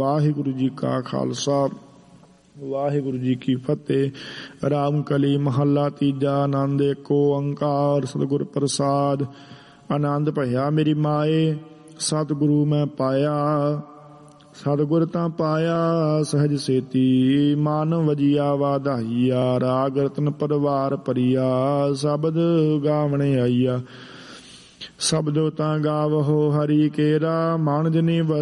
ਵਾਹਿਗੁਰੂ ਜੀ ਕਾ ਖਾਲਸਾ ਵਾਹਿਗੁਰੂ ਜੀ ਕੀ ਫਤਿਹ। ਰਾਮ ਕਲੀ ਮਹੱਲਾ ਤੀਜਾ। ਆਨੰਦ ਏਕ ਓੰਕਾਰ ਸਤਿਗੁਰ ਪ੍ਰਸਾਦ। ਆਨੰਦ ਭਇਆ ਮੇਰੀ ਮਾਏ ਸਤਿਗੁਰੂ ਮੈਂ ਪਾਇਆ। ਸਤਿਗੁਰ ਤਾਂ ਪਾਇਆ ਸਹਿਜ ਸੇਤੀ। ਮਨ ਵਜੀਆ ਵਾਧਾਈਆ। ਰਾਗ ਰਤਨ ਪਰਵਾਰ ਭਰੀਆ। ਸ਼ਬਦ ਗਾਵਣੇ ਆਈਆ। ਸ਼ਬਦੋ ਤਾਂ ਗਾਵਹੋ ਹਰੀ ਕੇਰਾ। ਮਨ ਜਨੀ